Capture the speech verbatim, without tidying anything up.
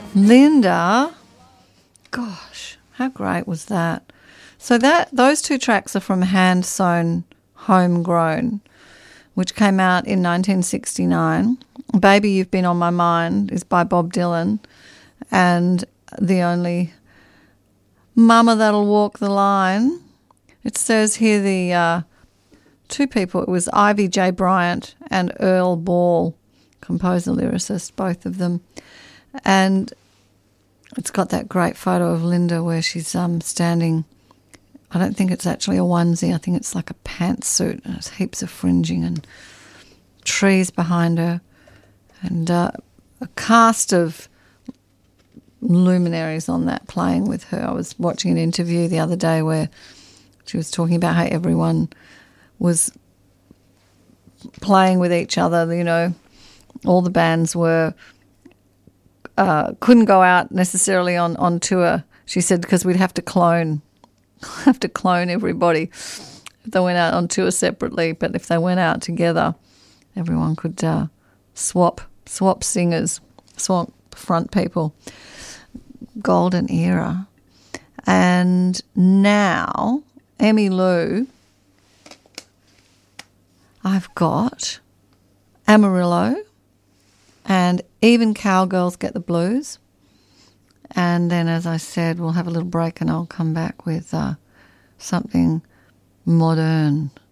Linda, gosh, how great was that? So that those two tracks are from Hand Sewn Homegrown, which came out in nineteen sixty-nine. Baby You've Been on My Mind is by Bob Dylan, and The Only Mama That'll Walk the Line. It says here the uh, two people, it was Ivy J. Bryant and Earl Ball, composer, lyricist, both of them. And it's got that great photo of Linda where she's um, standing. I don't think it's actually a onesie. I think it's like a pantsuit, and there's heaps of fringing and trees behind her, and uh, a cast of luminaries on that playing with her. I was watching an interview the other day where she was talking about how everyone was playing with each other. You know, all the bands were uh, couldn't go out necessarily on, on tour. She said because we'd have to clone. have to clone everybody if they went out on tour separately, but if they went out together, everyone could uh, swap swap singers, swap front people. Golden era. And now, Emmylou, I've got Amarillo and Even Cowgirls Get the Blues. And then, as I said, we'll have a little break and I'll come back with uh, something modern.